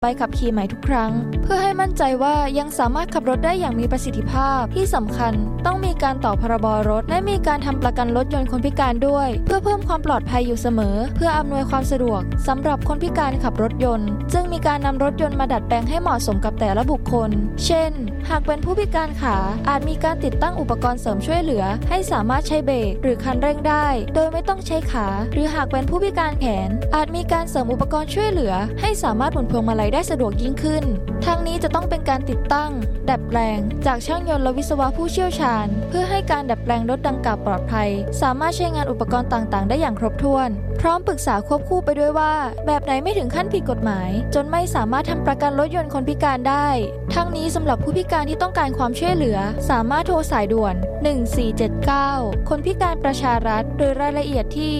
ใบขับขี่ใหม่ทุกครั้งเพื่อให้มั่นใจว่ายังสามารถขับรถได้อย่างมีประสิทธิภาพที่สำคัญต้องมีการต่อพรบรถและมีการทำประกันรถยนต์คนพิการด้วยเพื่อเพิ่มความปลอดภัยอยู่เสมอเพื่ออำนวยความสะดวกสำหรับคนพิการขับรถยนต์ซึ่งมีการนำรถยนต์มาดัดแปลงให้เหมาะสมกับแต่ละบุคคลเช่นหากเป็นผู้พิการขาอาจมีการติดตั้งอุปกรณ์เสริมช่วยเหลือให้สามารถใช้เบรกหรือคันเร่งได้โดยไม่ต้องใช้ขาหรือหากเป็นผู้พิการแขนอาจมีการเสริมอุปกรณ์ช่วยเหลือให้สามารถหมุนพวงมาลัยได้สะดวกยิ่งขึ้นทั้งนี้จะต้องเป็นการติดตั้งดัดแปลงจากช่างยนต์และวิศวะผู้เชี่ยวชาญเพื่อให้การดัดแปลงรถดังกล่าวปลอดภัยสามารถใช้งานอุปกรณ์ต่างๆได้อย่างครบถ้วนพร้อมปรึกษาควบคู่ไปด้วยว่าแบบไหนไม่ถึงขั้นผิดกฎหมายจนไม่สามารถทำประกันรถยนต์คนพิการได้ทั้งนี้สำหรับผู้พิการที่ต้องการความช่วยเหลือสามารถโทรสายด่วน1479คนพิการประชารัฐหรือรายละเอียดที่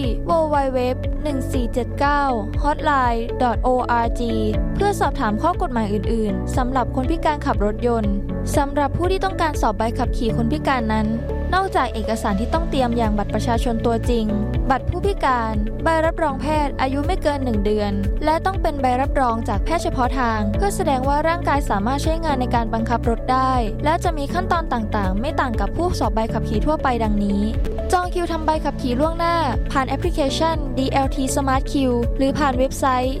www.1479hotline.org เพื่อสอบถามข้อกฎหมายอื่นๆสำหรับคนพิการขับรถยนต์สำหรับผู้ที่ต้องการสอบใบขับขี่คนพิการนั้นนอกจากเอกสารที่ต้องเตรียมอย่างบัตรประชาชนตัวจริงบัตรผู้พิการใบรับรองแพทย์อายุไม่เกิน1 เดือนและต้องเป็นใบรับรองจากแพทย์เฉพาะทางเพื่อแสดงว่าร่างกายสามารถใช้งานในการบังคับรถได้และจะมีขั้นตอนต่างๆไม่ต่างกับผู้สอบใบขับขี่ทั่วไปดังนี้จองคิวทำใบขับขี่ล่วงหน้าผ่านแอปพลิเคชัน DLT Smart Q หรือผ่านเว็บไซต์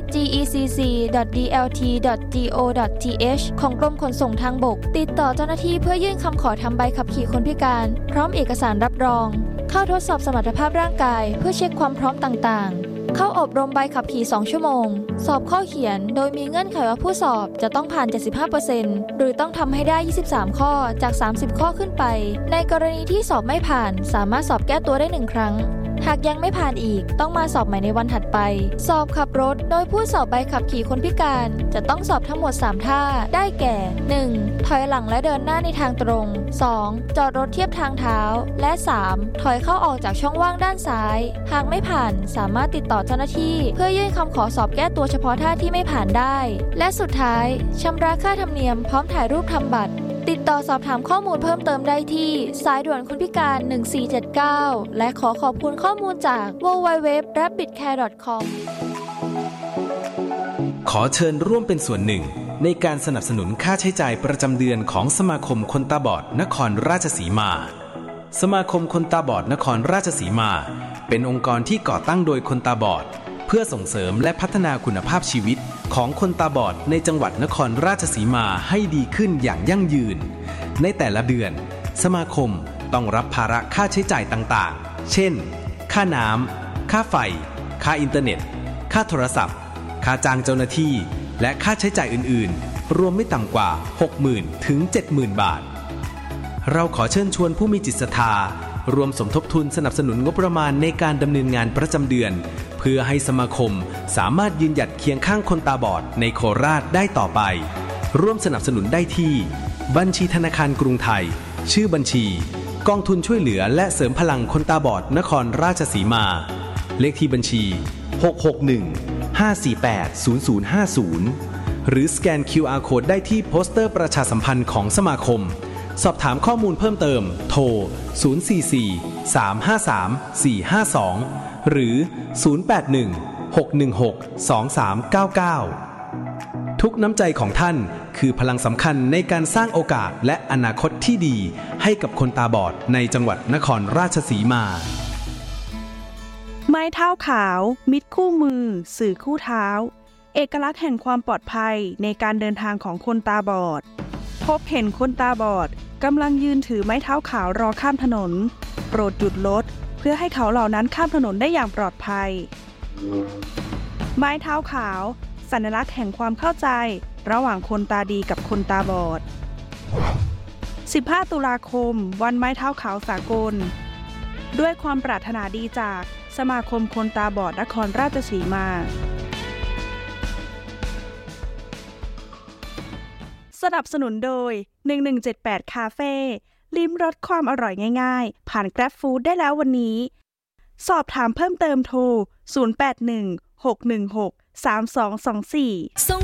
gecc.dlt.go.th ของกรมขนส่งทางบกติดต่อเจ้าหน้าที่เพื่อยื่นคำขอทำใบขับขี่คนพิการพร้อมเอกสารรับรองเข้าทดสอบสมรรถภาพร่างกายเพื่อเช็คความพร้อมต่างๆเข้าอบรมใบขับขี่2 ชั่วโมงสอบข้อเขียนโดยมีเงื่อนไขว่าผู้สอบจะต้องผ่าน 75% หรือต้องทำให้ได้23 ข้อจาก30 ข้อขึ้นไปในกรณีที่สอบไม่ผ่านสามารถสอบแก้ตัวได้1 ครั้งหากยังไม่ผ่านอีกต้องมาสอบใหม่ในวันถัดไปสอบขับรถโดยผู้สอบใบขับขี่คนพิการจะต้องสอบทั้งหมด3 ท่าได้แก่ 1. ถอยหลังและเดินหน้าในทางตรง 2. จอดรถเทียบทางเท้าและ 3. ถอยเข้าออกจากช่องว่างด้านซ้ายหากไม่ผ่านสามารถติดต่อเจ้าหน้าที่เพื่อยื่นคำขอสอบแก้ตัวเฉพาะท่าที่ไม่ผ่านได้และสุดท้ายชำระค่าธรรมเนียมพร้อมถ่ายรูปทำบัตรติดต่อสอบถามข้อมูลเพิ่มเติมได้ที่สายด่วนคนพิการ1479และขอบคุณข้อมูลจาก www.rapidcare.com ขอเชิญร่วมเป็นส่วนหนึ่งในการสนับสนุนค่าใช้จ่ายประจำเดือนของสมาคมคนตาบอดนครราชสีมาสมาคมคนตาบอดนครราชสีมาเป็นองค์กรที่ก่อตั้งโดยคนตาบอดเพื่อส่งเสริมและพัฒนาคุณภาพชีวิตของคนตาบอดในจังหวัดนครราชสีมาให้ดีขึ้นอย่างยั่งยืนในแต่ละเดือนสมาคมต้องรับภาระค่าใช้จ่ายต่างๆเช่นค่าน้ำค่าไฟค่าอินเทอร์เน็ตค่าโทรศัพท์ค่าจ้างเจ้าหน้าที่และค่าใช้จ่ายอื่นๆรวมไม่ต่ำกว่า 60,000 ถึง 70,000 บาทเราขอเชิญชวนผู้มีจิตศรัทธารวมสมทบทุนสนับสนุนงบประมาณในการดำเนินงานประจำเดือนเพื่อให้สมาคมสามารถยืนหยัดเคียงข้างคนตาบอดในโคราชได้ต่อไปร่วมสนับสนุนได้ที่บัญชีธนาคารกรุงไทยชื่อบัญชีกองทุนช่วยเหลือและเสริมพลังคนตาบอดนครราชสีมาเลขที่บัญชี661-548-0050หรือสแกน QR Code ได้ที่โปสเตอร์ประชาสัมพันธ์ของสมาคมสอบถามข้อมูลเพิ่มเติมโทร044-353-452หรือ081-616-2399ทุกน้ำใจของท่านคือพลังสำคัญในการสร้างโอกาสและอนาคตที่ดีให้กับคนตาบอดในจังหวัดนครราชสีมาไม้เท้าขาวมิตรคู่มือสื่อคู่เท้าเอกลักษณ์แห่งความปลอดภัยในการเดินทางของคนตาบอดพบเห็นคนตาบอดกำลังยืนถือไม้เท้าขาวรอข้ามถนนโปรดหยุดรถเพื่อให้เขาเหล่านั้นข้ามถนนได้อย่างปลอดภัยไม้เท้าขาวสัญลักษณ์แห่งความเข้าใจระหว่างคนตาดีกับคนตาบอด15 ตุลาคมวันไม้เท้าขาวสากลด้วยความปรารถนาดีจากสมาคมคนตาบอดนครราชสีมาสนับสนุนโดย1178คาเฟ่ลิ้มรสความอร่อยง่ายๆผ่าน Grab Food ได้แล้ววันนี้สอบถามเพิ่มเติมโทร0816163224